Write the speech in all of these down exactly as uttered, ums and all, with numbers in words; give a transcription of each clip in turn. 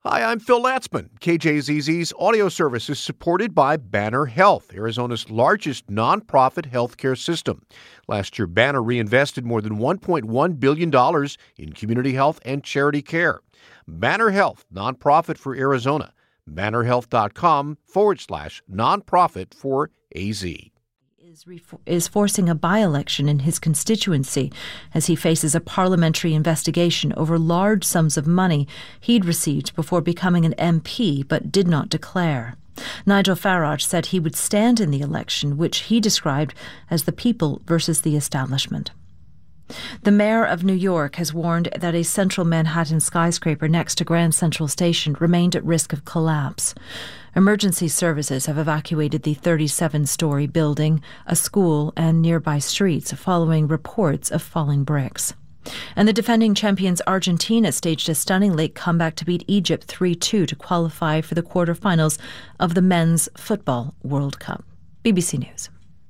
Hi, I'm Phil Latzman. K J Z Z's audio service is supported by Banner Health, Arizona's largest nonprofit healthcare system. Last year, Banner reinvested more than one point one billion dollars in community health and charity care. Banner Health, nonprofit for Arizona. bannerhealth.com forward slash nonprofit for A Z. Is, ref- is forcing a by-election in his constituency as he faces a parliamentary investigation over large sums of money he'd received before becoming an M P but did not declare. Nigel Farage said he would stand in the election, which he described as the people versus the establishment. The mayor of New York has warned that a central Manhattan skyscraper next to Grand Central Station remained at risk of collapse. Emergency services have evacuated the thirty-seven-story building, a school, and nearby streets following reports of falling bricks. And the defending champions Argentina staged a stunning late comeback to beat Egypt three two to qualify for the quarterfinals of the Men's Football World Cup. B B C News.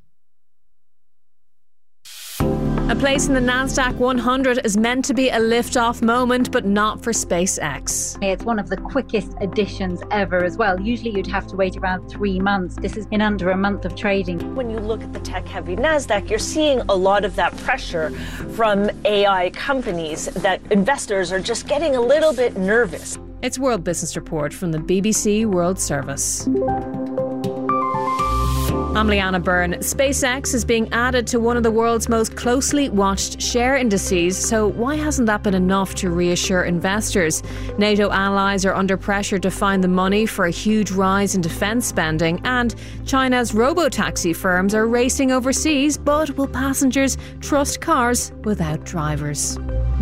A place in the NASDAQ one hundred is meant to be a lift-off moment, but not for SpaceX. It's one of the quickest additions ever as well. Usually you'd have to wait around three months. This is in under a month of trading. When you look at the tech-heavy NASDAQ, you're seeing a lot of that pressure from A I companies that investors are just getting a little bit nervous. It's World Business Report from the B B C World Service. I'm Leanna Byrne. SpaceX is being added to one of the world's most closely watched share indices, so why hasn't that been enough to reassure investors? NATO allies are under pressure to find the money for a huge rise in defence spending, and China's robo-taxi firms are racing overseas, but will passengers trust cars without drivers?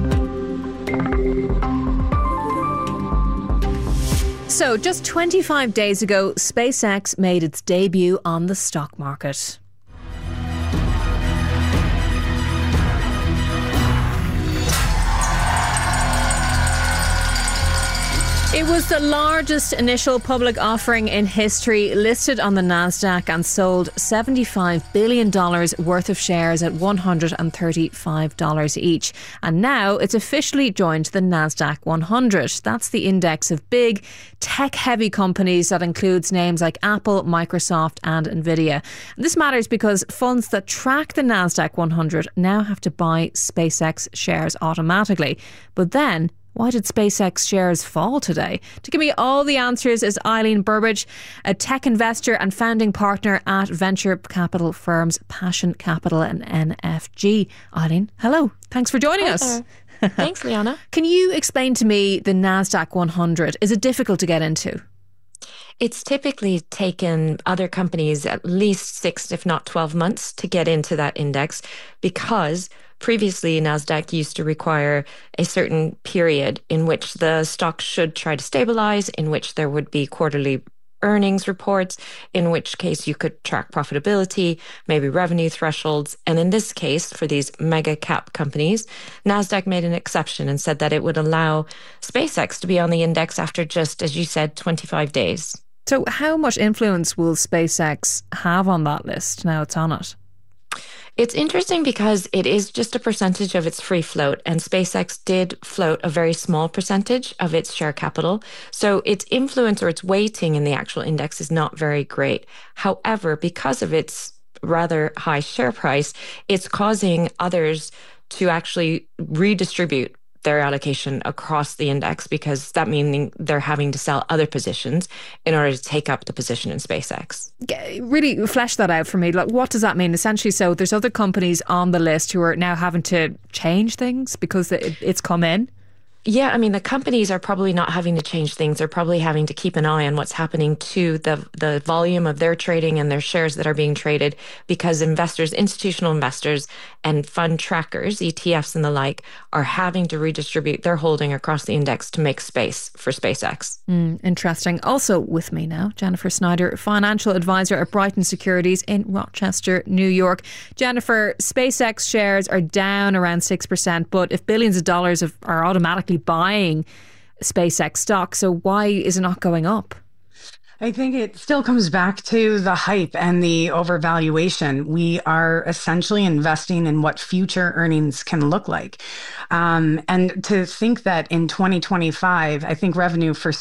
So, just twenty-five days ago, SpaceX made its debut on the stock market. It was the largest initial public offering in history, listed on the NASDAQ and sold seventy-five billion dollars worth of shares at one hundred thirty-five dollars each. And now it's officially joined the NASDAQ one hundred. That's the index of big, tech-heavy companies that includes names like Apple, Microsoft and Nvidia. And this matters because funds that track the NASDAQ one hundred now have to buy SpaceX shares automatically. But then, why did SpaceX shares fall today? To give me all the answers is Eileen Burbidge, a tech investor and founding partner at venture capital firms Passion Capital and N F G. Eileen, hello. Thanks for joining Hi us. there. Thanks, Leanna. Can you explain to me the NASDAQ one hundred? Is it difficult to get into? It's typically taken other companies at least six, if not twelve months to get into that index because previously NASDAQ used to require a certain period in which the stock should try to stabilize, in which there would be quarterly earnings reports, in which case you could track profitability, maybe revenue thresholds. And in this case, for these mega cap companies, NASDAQ made an exception and said that it would allow SpaceX to be on the index after just, as you said, twenty-five days. So how much influence will SpaceX have on that list now it's on it? It's interesting because it is just a percentage of its free float, and SpaceX did float a very small percentage of its share capital. So its influence or its weighting in the actual index is not very great. However, because of its rather high share price, it's causing others to actually redistribute their allocation across the index, because that meaning they're having to sell other positions in order to take up the position in SpaceX. Really flesh that out for me. Like, what does that mean? Essentially, so there's other companies on the list who are now having to change things because it, it's come in? Yeah, I mean, the companies are probably not having to change things. They're probably having to keep an eye on what's happening to the the volume of their trading and their shares that are being traded, because investors, institutional investors and fund trackers, E T Fs and the like, are having to redistribute their holding across the index to make space for SpaceX. Mm, interesting. Also with me now, Jennifer Snyder, financial advisor at Brighton Securities in Rochester, New York. Jennifer, SpaceX shares are down around six percent, but if billions of dollars of, are automatically buying SpaceX stock, so why is it not going up? I think it still comes back to the hype and the overvaluation. We are essentially investing in what future earnings can look like. Um, and to think that in twenty twenty-five, I think revenue for